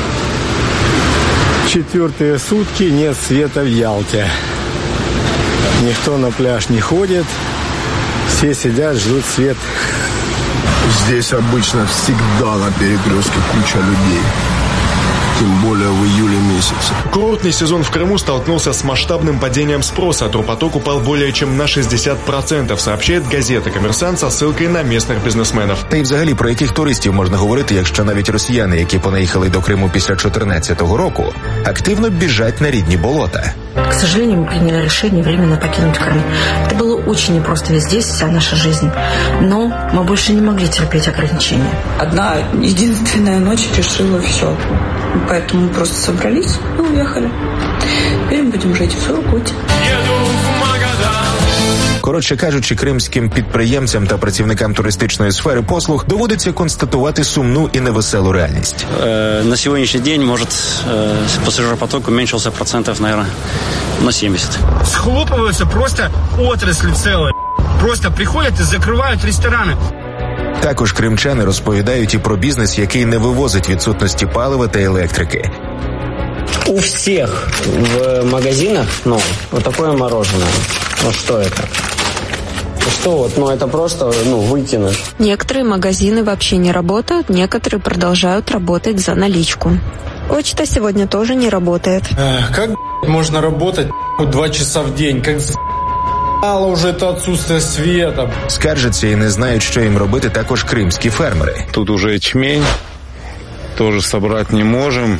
Четвертые сутки нет света в Ялте. Никто на пляж не ходит, все сидят, ждут свет. Здесь обычно всегда на перекрестке куча людей. Тем более в июле месяце. Курортный сезон в Крыму столкнулся с масштабным падением спроса. Турпоток упал более чем на шестьдесят процентов, сообщает газета «Коммерсант» со ссылкой на местных бизнесменов. Та й взагалі про яких туристів можна говорити, якщо навіть росіяни, які понаїхали до Криму після чотирнадцятого року, активно біжать на рідні болота. К сожалению, мы приняли решение временно покинуть Крым. Это было очень непросто, ведь здесь вся наша жизнь. Но мы больше не могли терпеть ограничения. Одна единственная ночь решила все. Поэтому мы просто собрались и уехали. Теперь мы будем жить в Сургуте. Коротше кажучи, кримським підприємцям та працівникам туристичної сфери послуг доводиться констатувати сумну і невеселу реальність. Э, на сегодняшний день, может, э, пассажиропоток уменьшился процентов, наверное, на семьдесят. Схлопываются просто отрасли целые. Просто приходят и закрывают рестораны. Також кримчани розповідають і про бізнес, який не вивозить відсутності палива та електрики. У всех в магазинах, ну, вот такое мороженое. Ну, что это? Что вот, ну, это просто, ну, выкинуть. Некоторые магазины вообще не работают, некоторые продолжают работать за наличку. Почта сегодня тоже не работает. Эх, как можно работать два часа в день? Как за***ало уже это отсутствие света. Скаржаться і не знають, що їм робити також кримські фермери. Тут уже ячмень, тоже собрать не можем.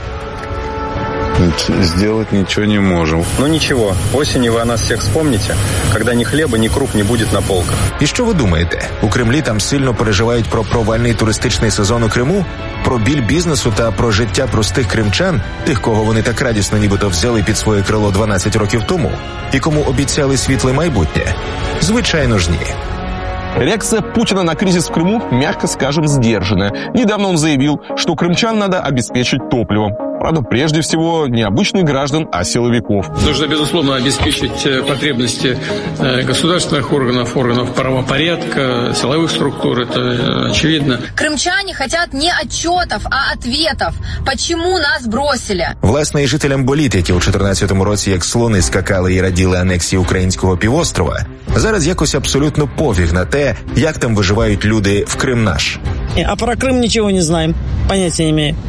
Сделать ничего не можем. Ну ничего, осенью вы о нас всех вспомните, когда ни хлеба, ни круп не будет на полках. І що ви думаєте? У Кремлі там сильно переживають про провальний туристичний сезон у Криму? Про біль бізнесу та про життя простих кримчан, тих, кого вони так радісно нібито взяли під своє крило дванадцять років тому, і кому обіцяли світле майбутнє? Звичайно ж ні. Реакция Путина на кризис в Крыму, мягко скажем, сдержанная. Недавно он заявил, что крымчан надо обеспечить топливом. Правда, прежде всего, не обычных граждан, а силовиков. Нужно, безусловно, обеспечить потребности государственных органов, органов правопорядка, силовых структур, это очевидно. Крымчане хотят не отчетов, а ответов. Почему нас бросили? Власне, і жителям боліт, які у чотирнадцятому році як слони скакали і раділи анексії українського півострова, зараз якось абсолютно пофіг на те, як там виживають люди в Крым наш. А про Крым ничего не знаем, понятия не имею.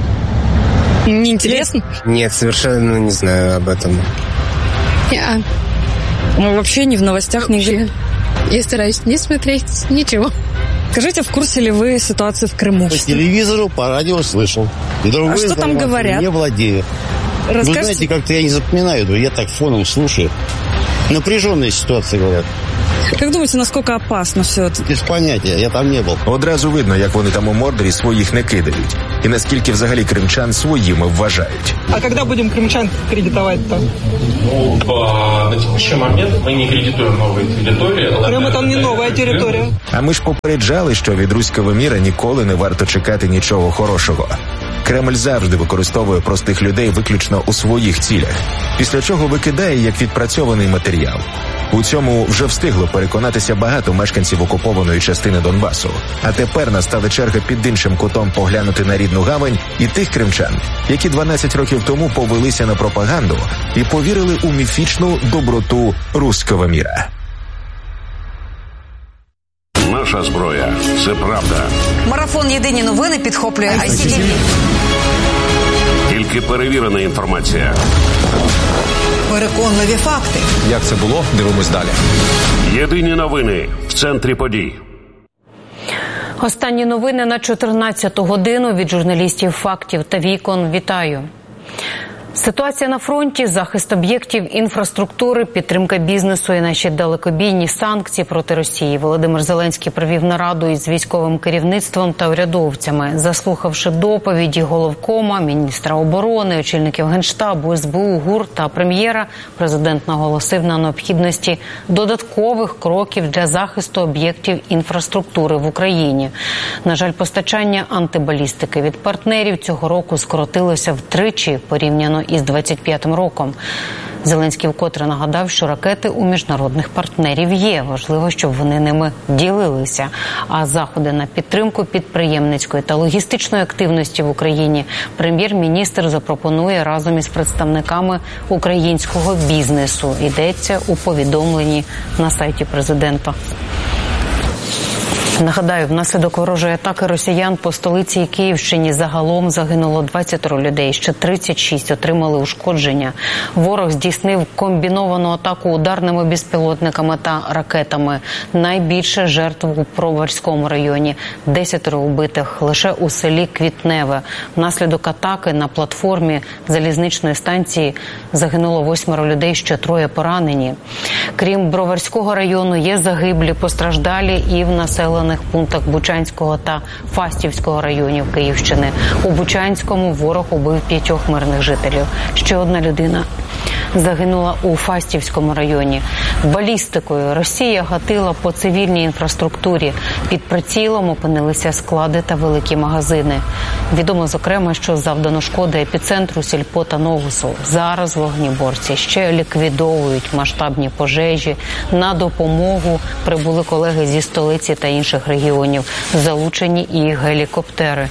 Не интересно? Нет, совершенно не знаю об этом. Yeah. Ну, вообще не в новостях нигде. Я стараюсь не смотреть ничего. Скажите, в курсе ли вы ситуации в Крыму? По телевизору, по радио слышал. Другой а что там говорят? Не владею. Расскажите... Вы знаете, как-то я не запоминаю, я так фоном слушаю. Напряженная ситуация, говорят. Как думаете, насколько опасно все это? Без понятия, я там не був. Одразу видно, як вони там у Мордорі своїх не кидають. І наскільки взагалі кримчан своїми вважають. А коли будемо кримчан кредитувати-то? Ну, по, на текущий момент ми не кредитуємо нові території. Крим – це не нова територія. А ми ж попереджали, що від руського міра ніколи не варто чекати нічого хорошого. Кремль завжди використовує простих людей виключно у своїх цілях, після чого викидає як відпрацьований матеріал. У цьому вже встигло переконатися багато мешканців окупованої частини Донбасу. А тепер настала черга під іншим кутом поглянути на рідну гавань і тих кримчан, які дванадцять років тому повелися на пропаганду і повірили у міфічну доброту руського міра. Наша зброя – це правда. Марафон «Єдині новини» підхоплює ай сі ті ві. Тільки перевірена інформація. Переконливі факти. Як це було? Дивимось далі. Єдині новини в центрі подій. Останні новини на чотирнадцяту годину від журналістів «Фактів» та «Вікон». Вітаю. Ситуація на фронті, захист об'єктів інфраструктури, підтримка бізнесу і наші далекобійні санкції проти Росії. Володимир Зеленський провів нараду із військовим керівництвом та урядовцями. Заслухавши доповіді головкома, міністра оборони, очільників Генштабу, ес бе у, ГУР та прем'єра, президент наголосив на необхідності додаткових кроків для захисту об'єктів інфраструктури в Україні. На жаль, постачання антибалістики від партнерів цього року скоротилося втричі порівняно із двадцять п'ятим роком. Зеленський вкотре нагадав, що ракети у міжнародних партнерів є. Важливо, щоб вони ними ділилися. А заходи на підтримку підприємницької та логістичної активності в Україні прем'єр-міністр запропонує разом із представниками українського бізнесу. Йдеться у повідомленні на сайті президента. Нагадаю, внаслідок ворожої атаки росіян по столиці і Київщині загалом загинуло двадцять людей, ще тридцять шість отримали ушкодження. Ворог здійснив комбіновану атаку ударними безпілотниками та ракетами. Найбільше жертв у Броварському районі – десятеро убитих лише у селі Квітневе. Внаслідок атаки на платформі залізничної станції загинуло восьмеро людей, ще троє поранені. Крім Броварського району, є загиблі, постраждалі і в населеному населених пунктах Бучанського та Фастівського районів Київщини. У Бучанському ворог убив п'ятьох мирних жителів. Ще одна людина загинула у Фастівському районі. Балістикою Росія гатила по цивільній інфраструктурі. Під прицілом опинилися склади та великі магазини. Відомо, зокрема, що завдано шкоди епіцентру Сільпо та Новусу. Зараз вогнеборці ще ліквідовують масштабні пожежі. На допомогу прибули колеги зі столиці та інших регіонів. Залучені і гелікоптери.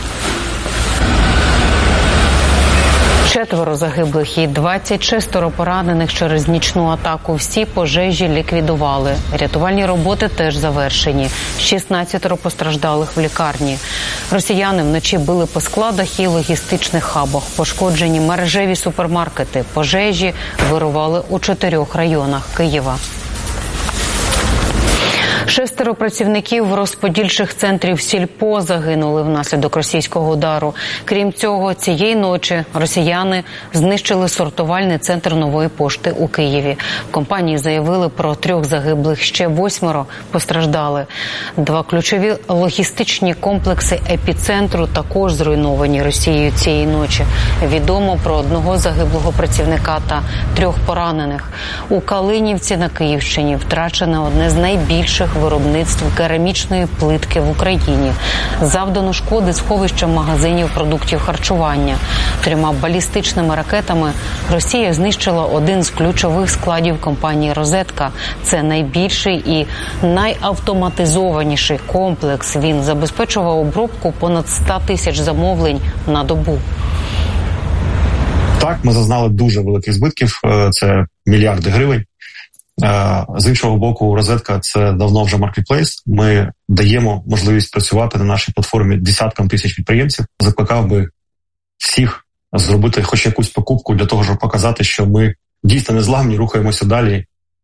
Четверо загиблих і двадцять шість поранених через нічну атаку. Всі пожежі ліквідували. Рятувальні роботи теж завершені. шістнадцять постраждалих в лікарні. Росіяни вночі били по складах і логістичних хабах. Пошкоджені мережеві супермаркети. Пожежі вирували у чотирьох районах Києва. Шестеро працівників розподільчих центрів Сільпо загинули внаслідок російського удару. Крім цього, цієї ночі росіяни знищили сортувальний центр Нової пошти у Києві. В компанії заявили про трьох загиблих, ще восьмеро постраждали. Два ключові логістичні комплекси епіцентру також зруйновані Росією цієї ночі. Відомо про одного загиблого працівника та трьох поранених. У Калинівці на Київщині втрачено одне з найбільших виробництв керамічної плитки в Україні. Завдано шкоди сховищам магазинів продуктів харчування. Трьома балістичними ракетами Росія знищила один з ключових складів компанії «Розетка». Це найбільший і найавтоматизованіший комплекс. Він забезпечував обробку понад сто тисяч замовлень на добу. Так, ми зазнали дуже великих збитків. Це мільярди гривень. З іншого боку, «Розетка» – це давно вже маркетплейс. Ми даємо можливість працювати на нашій платформі десяткам тисяч підприємців. Закликав би всіх зробити хоч якусь покупку для того, щоб показати, що ми дійсно незламні, рухаємося далі.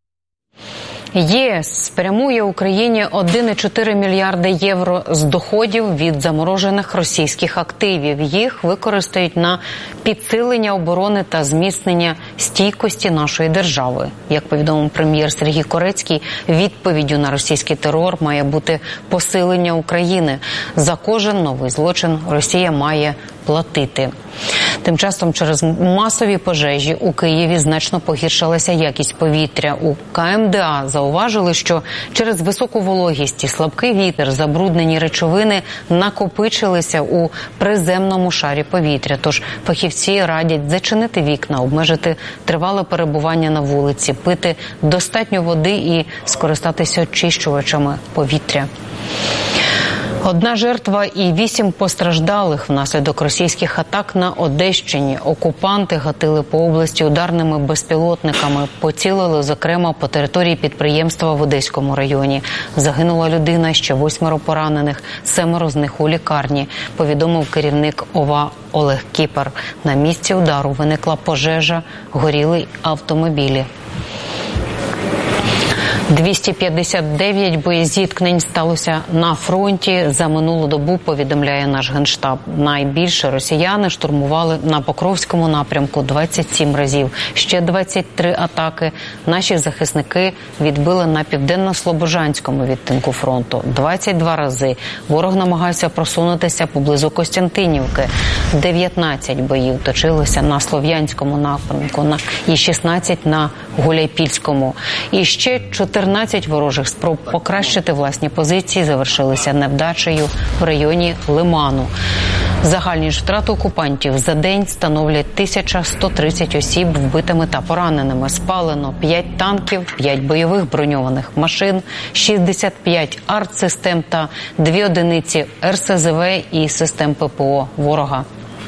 ЄС спрямує Україні один цілих чотири мільярди євро з доходів від заморожених російських активів. Їх використають на підсилення оборони та зміцнення стійкості нашої держави. Як повідомив прем'єр Сергій Корецький, відповіддю на російський терор має бути посилення України. За кожен новий злочин Росія має платити. Тим часом через масові пожежі у Києві значно погіршилася якість повітря. У КМДА зауважили, що через високу вологість і слабкий вітер забруднені речовини накопичилися у приземному шарі повітря. Тож фахівці радять зачинити вікна, обмежити тривале перебування на вулиці, пити достатньо води і скористатися очищувачами повітря. Одна жертва і вісім постраждалих внаслідок російських атак на Одещині. Окупанти гатили по області ударними безпілотниками. Поцілили, зокрема, по території підприємства в Одеському районі. Загинула людина, ще восьмеро поранених, семеро з них у лікарні, повідомив керівник ОВА Олег Кіпер. На місці удару виникла пожежа, горіли автомобілі. двісті п'ятдесят дев'ять боєзіткнень сталося на фронті за минулу добу, повідомляє наш Генштаб. Найбільше росіяни штурмували на Покровському напрямку двадцять сім разів. Ще двадцять три атаки наші захисники відбили на південно-слобожанському відтинку фронту. двадцять два рази ворог намагався просунутися поблизу Костянтинівки. дев'ятнадцять боїв точилися на Слов'янському напрямку і шістнадцять на Гуляйпільському. І ще чотирнадцять ворожих спроб покращити власні позиції завершилися невдачею в районі Лиману. Загальні ж втрати окупантів за день становлять тисяча сто тридцять осіб вбитими та пораненими. Спалено п'ять танків, п'ять бойових броньованих машин, шістдесят п'ять артсистем та дві одиниці ер ес зе ве і систем пе пе о ворога.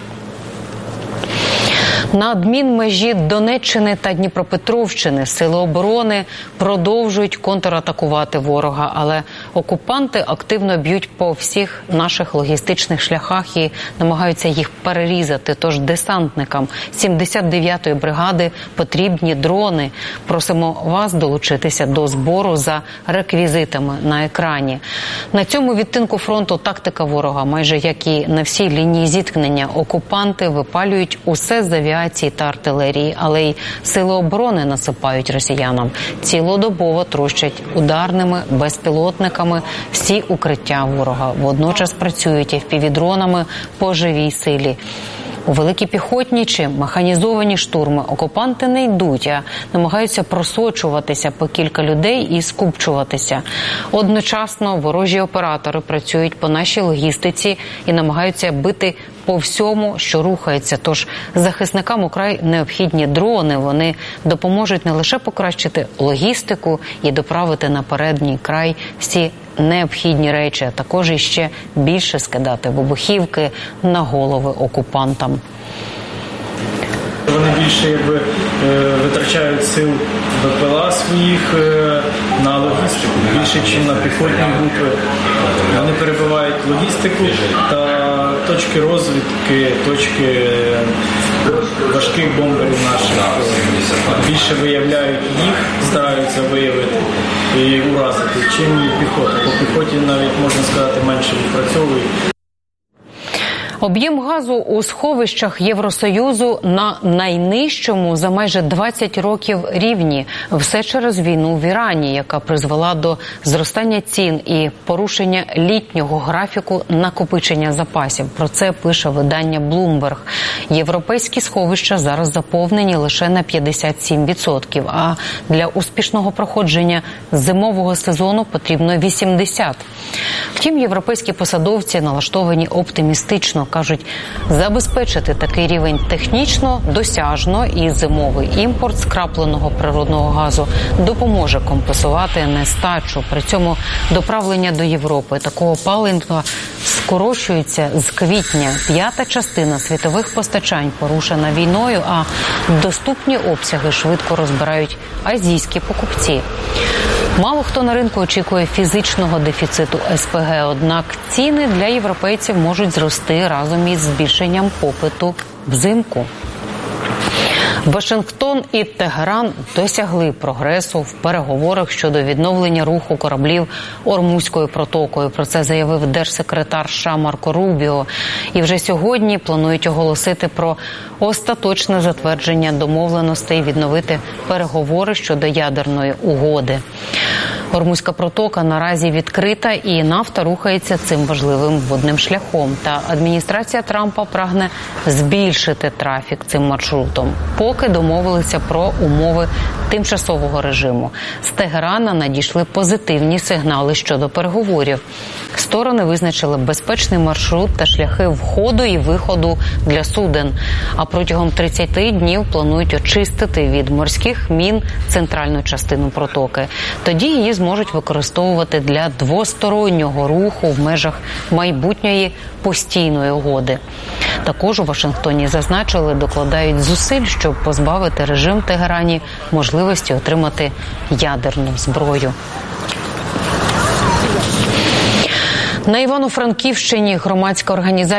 На адмінмежі Донеччини та Дніпропетровщини сили оборони продовжують контратакувати ворога, але окупанти активно б'ють по всіх наших логістичних шляхах і намагаються їх перерізати. Тож десантникам сімдесят дев'ятої бригади потрібні дрони. Просимо вас долучитися до збору за реквізитами на екрані. На цьому відтинку фронту тактика ворога, майже як і на всій лінії зіткнення, окупанти випалюють усе з авіації та артилерії, але й сили оборони насипають росіянам. Цілодобово трощать ударними безпілотниками безпілотниками всі укриття ворога. Водночас працюють еф пі ві-дронами по живій силі. У великі піхотні чи механізовані штурми окупанти не йдуть, а намагаються просочуватися по кілька людей і скупчуватися. Одночасно ворожі оператори працюють по нашій логістиці і намагаються бити по всьому, що рухається. Тож захисникам украй необхідні дрони. Вони допоможуть не лише покращити логістику і доправити на передній край всі необхідні речі, а також іще більше скидати вибухівки на голови окупантам. Вони більше якби витрачають сил БПЛА своїх на логістику, більше, ніж на піхотні групи. Вони перебивають логістику та точки розвідки, точки важких бомберів наших. Більше виявляють їх, стараються виявити і уразити, чим піхота. По піхоті навіть, можна сказати, менше відпрацьовують. Об'єм газу у сховищах Євросоюзу на найнижчому за майже двадцять років рівні. Все через війну в Ірані, яка призвела до зростання цін і порушення літнього графіку накопичення запасів. Про це пише видання Bloomberg. Європейські сховища зараз заповнені лише на п'ятдесят сім відсотків, а для успішного проходження зимового сезону потрібно вісімдесят. Втім, європейські посадовці налаштовані оптимістично. Кажуть, забезпечити такий рівень технічно досяжно, і зимовий імпорт скрапленого природного газу допоможе компенсувати нестачу. При цьому доправлення до Європи такого палива скорочується з квітня. П'ята частина світових постачань порушена війною, а доступні обсяги швидко розбирають азійські покупці. Мало хто на ринку очікує фізичного дефіциту ес пе ге, однак ціни для європейців можуть зрости разом із збільшенням попиту взимку. Вашингтон і Тегеран досягли прогресу в переговорах щодо відновлення руху кораблів Ормузькою протокою. Про це заявив держсекретар США Марко Рубіо. І вже сьогодні планують оголосити про остаточне затвердження домовленостей, відновити переговори щодо ядерної угоди. Ормузька протока наразі відкрита, і нафта рухається цим важливим водним шляхом. Та адміністрація Трампа прагне збільшити трафік цим маршрутом, поки домовилися про умови тимчасового режиму. З Тегерана надійшли позитивні сигнали щодо переговорів. Сторони визначили безпечний маршрут та шляхи входу і виходу для суден. А протягом тридцяти днів планують очистити від морських мін центральну частину протоки. Тоді її зможуть використовувати для двостороннього руху в межах майбутньої постійної угоди. Також у Вашингтоні зазначили, докладають зусиль, щоб позбавити режим Тегерані можливості отримати ядерну зброю. На Івано-Франківщині громадська організація